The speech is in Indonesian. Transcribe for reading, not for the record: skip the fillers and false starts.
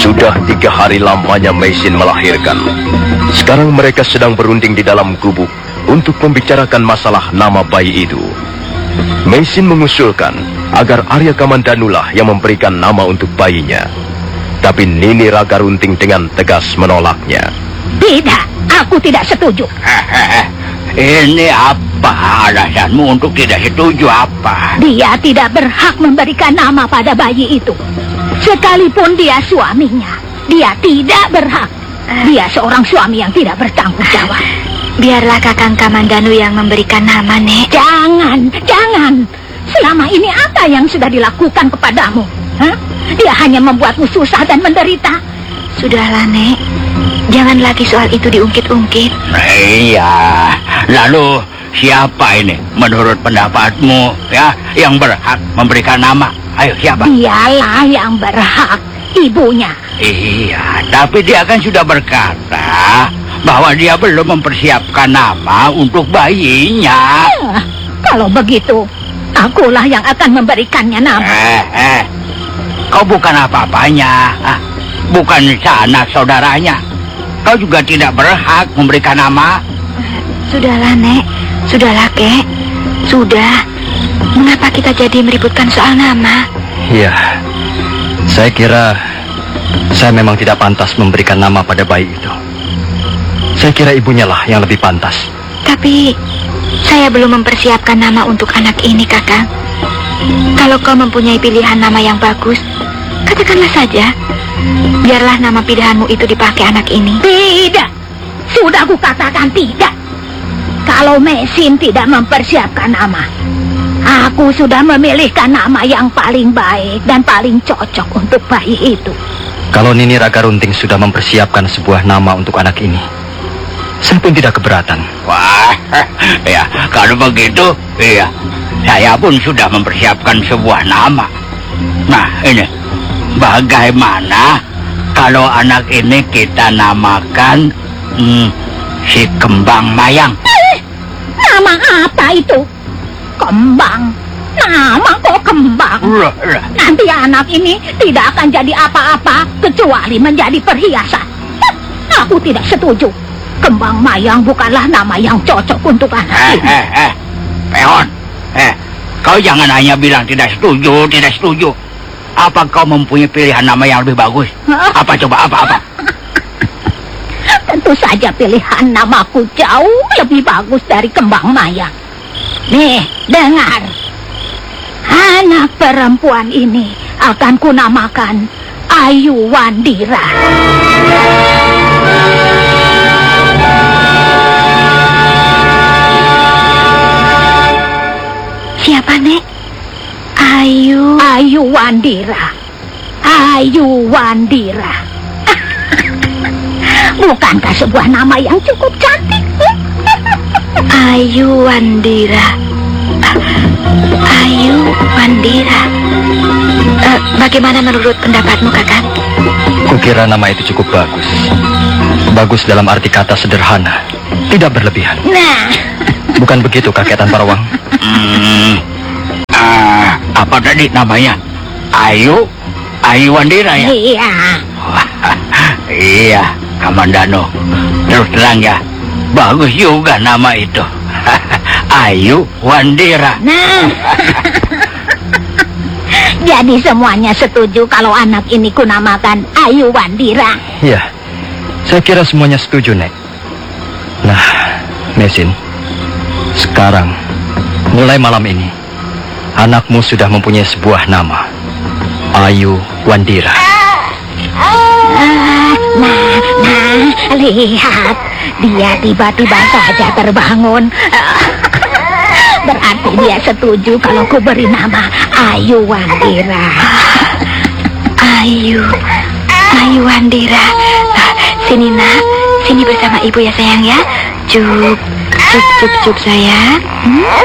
Sudah 3 hari lamanya Meisin melahirkan. Sekarang mereka sedang berunding di dalam gubuk untuk membicarakan masalah nama bayi itu. Meisin mengusulkan agar Arya Kamandanulah yang memberikan nama untuk bayinya. Tapi Nini Ragarunting dengan tegas menolaknya. Tidak, aku tidak setuju. Ini apa alasanmu untuk tidak setuju apa? Dia tidak berhak memberikan nama pada bayi itu. Sekalipun dia suaminya, dia tidak berhak. Dia seorang suami yang tidak bertanggung jawab. Biarlah Kakang Kamandanu yang memberikan nama, Nek. Jangan. Selama ini apa yang sudah dilakukan kepadamu? Hah? Dia hanya membuatmu susah dan menderita. Sudahlah, Nek. Jangan lagi soal itu diungkit-ungkit. Iya. Lalu siapa ini menurut pendapatmu ya yang berhak memberikan nama? Ayo siapa? Dialah yang berhak, ibunya. Iya, tapi dia kan sudah berkata bahwa dia belum mempersiapkan nama untuk bayinya. Kalau begitu, akulah yang akan memberikannya nama. Kau bukan apa-apanya, bukan sanak saudaranya. Kau juga tidak berhak memberikan nama. Sudahlah, Nek. Sudahlah, Kek. Sudah. Mengapa kita jadi meributkan soal nama? Iya, saya kira saya memang tidak pantas memberikan nama pada bayi itu. Saya kira ibunya lah yang lebih pantas. Tapi saya belum mempersiapkan nama untuk anak ini, Kakang. Kalau kau mempunyai pilihan nama yang bagus, katakanlah saja. Biarlah nama pilihanmu itu dipakai anak ini. Tidak, sudah kukatakan tidak. Kalau Meisin tidak mempersiapkan nama, aku sudah memilihkan nama yang paling baik dan paling cocok untuk bayi itu. Kalau Nini Ragarunting sudah mempersiapkan sebuah nama untuk anak ini, saya pun tidak keberatan. Wah, ya kalau begitu, iya, saya pun sudah mempersiapkan sebuah nama. Nah, ini bagaimana kalau anak ini kita namakan si Kembang Mayang? Nama apa itu? Kembang. Nama kok Kembang? Nanti anak ini tidak akan jadi apa-apa kecuali menjadi perhiasan. Aku tidak setuju. Kembang Mayang bukanlah nama yang cocok untuk anak ini. Peon, kau jangan hanya bilang tidak setuju. Apa kau mempunyai pilihan nama yang lebih bagus? Apa coba, apa? Tentu saja pilihan namaku jauh lebih bagus dari Kembang Mayang. Nih, dengar. Anak perempuan ini akan kunamakan Ayu Wandira. Siapa, Nek? Ayu Wandira. Ayu Wandira. Bukankah sebuah nama yang cukup cantik? Ayu Wandira. Ayu Wandira. Bagaimana menurut pendapatmu, Kakang? Kukira nama itu cukup bagus. Bagus dalam arti kata sederhana, tidak berlebihan. Nah, bukan begitu, Kakek Tanparwang? Apa tadi namanya? Ayu Wandira ya? Iya. Iya, Kamandanu. Terus terang ya, bagus juga nama itu. Ayu Wandira. Nah, jadi semuanya setuju kalau anak ini kunamakan Ayu Wandira. Iya, saya kira semuanya setuju, Nek. Nah, Meisin, sekarang, mulai malam ini, anakmu sudah mempunyai sebuah nama, Ayu Wandira. Lihat, dia tiba-tiba saja terbangun. Berarti dia setuju kalau ku beri nama Ayu Wandira. Ayu Wandira. Sini, Nak. Sini bersama ibu ya, sayang ya. Cup sayang.